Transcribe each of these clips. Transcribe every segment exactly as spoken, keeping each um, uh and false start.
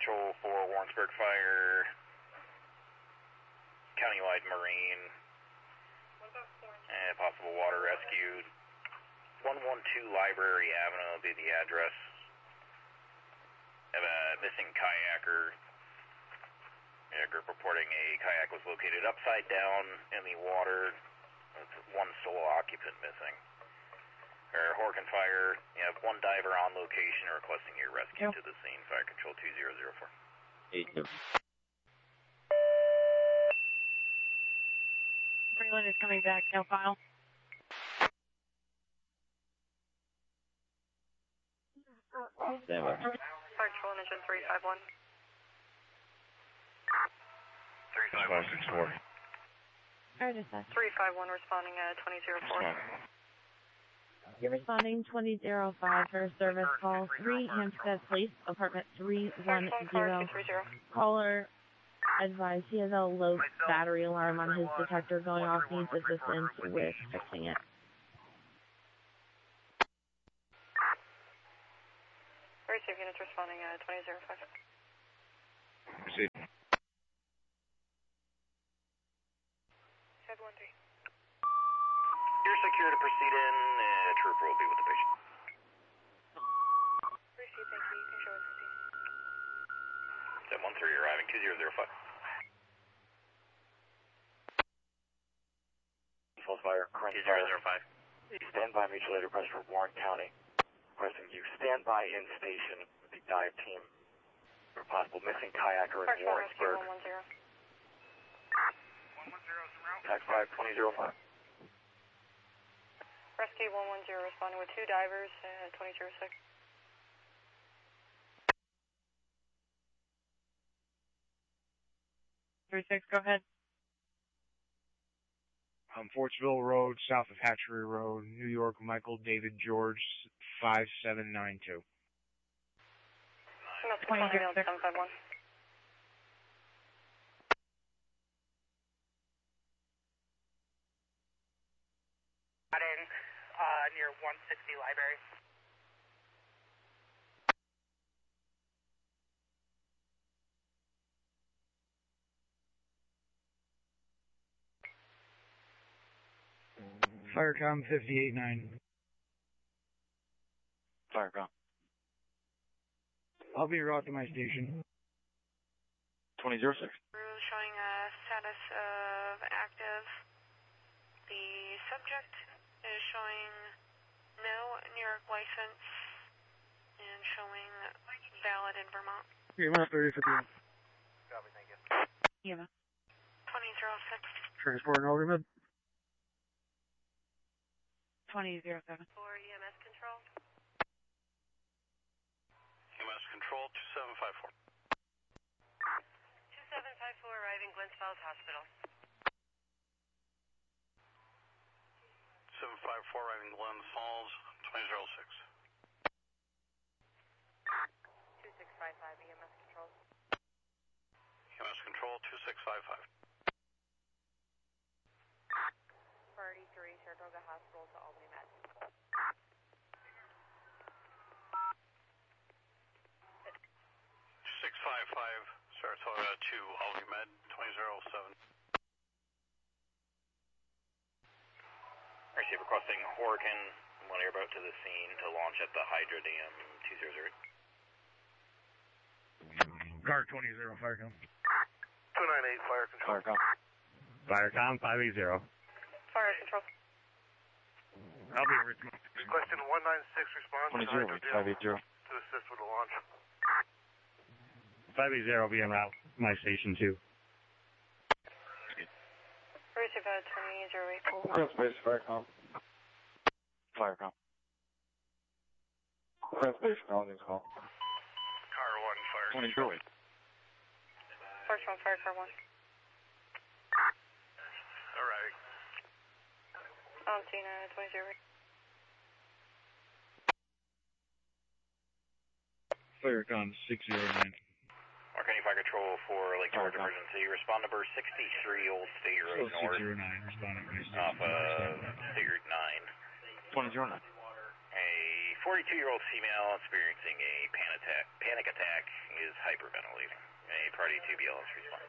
Control for Warrensburg Fire, countywide marine, and possible water rescue. one one two Library Avenue will be the address. Have a missing kayaker. A group reporting a kayak was located upside down in the water with one sole occupant missing. Or Horkin Fire, you have one diver on location requesting your rescue yep. to the scene. Fire Control two zero zero four. eight two. Freeland is coming back, no file. Stand by. Fire Control Engine three five one. three five one six four. three five one responding at twenty oh four. You're responding twenty oh five for a service call. three Hampstead Place, apartment three one zero. Caller advised he has a low battery alarm on his detector going off, needs assistance with fixing it. Receive units responding at twenty oh five. Receive. seven one three. You're secure to proceed in. Uh, trooper will be with the patient. Receive, thank you. You can show us the scene. seven one three arriving two zero zero five. False fire, current two zero zero five. Stand by mutual aid request for Warren County. Requesting you stand by in station with the dive team for possible missing kayaker in Warrensburg. one one zero. Tax five twenty oh five. Rescue one one zero responding with two divers at twenty oh six. three six, go ahead. Um, Fortsville Road, south of Hatchery Road, New York, Michael David George, five seven nine two. twenty oh seven five one. In, uh, near one sixty Library. Firecom fifty-eight nine. Firecom. I'll be route to my station. twenty oh six. Showing a status of active. The subject is showing no New York license and showing valid in Vermont. Okay, one thirty for the Copy, thank you. Yeah. twenty oh six. transport and overhead. twenty oh seven. For E M S control. E M S control two seven five four. two seven five four arriving Glens Falls Hospital. seven five four arriving Glens Falls twenty oh six. two six five five E M S control. E M S control two six five five. Priority three, Saratoga Hospital to Albany Med. six five five Saratoga to Albany Med twenty oh seven. Receive requesting Horkin, one airboat to the scene to launch at the Hydra Dam two zero zero. Car twenty zero, Firecom. two nine eight, Fire Control. Firecom. Firecom five eight zero. Fire control. I'll be Richmond. Question one nine six response twenty oh eight, five eight zero. to assist with the launch. five eight zero will be en route my station too. Receive at twenty oh eight. Crown Space, Firecom. Firecom. Crown Space, calling this call. Car one, Fire twenty oh eight. First one, fire car one. Arriving. Valentina, twenty oh eight. Firecom six zero nine. Marconi Fire Control for Lake George emergency. Respond number sixty-three Old State Road North. six zero nine, responding. Off uh, State Route nine. twenty oh nine. A forty-two-year-old female experiencing a panic attack, panic attack is hyperventilating. forty-two B L S respond.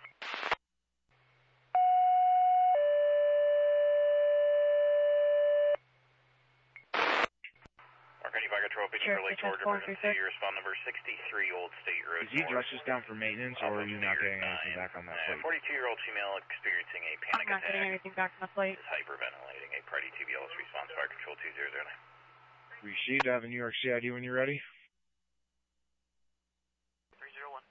Mark County Fire Control, picture for Lake George emergency, respond number sixty-three Old State Road. Is he just just down for maintenance, or are you not getting anything back on that plate? forty-two-year-old female experiencing a panic I'm not attack. getting anything back on the plate. Is hyperventilating. A party two B L S response, Fire Control two zero zero nine. Received. I have a New York C I D when you're ready. three zero one.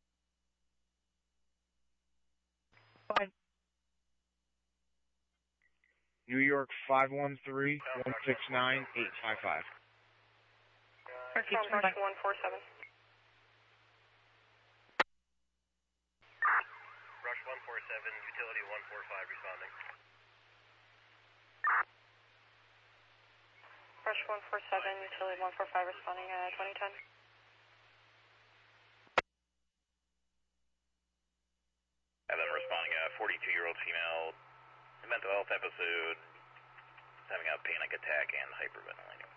Fine. New York five one three, one six nine, eight five five. Respond Rush one four seven. Rush one four seven, utility one four five responding. Rush one four seven, utility one four five responding at twenty ten. And then responding a forty-two-year-old female, mental health episode, having a panic attack and hyperventilating.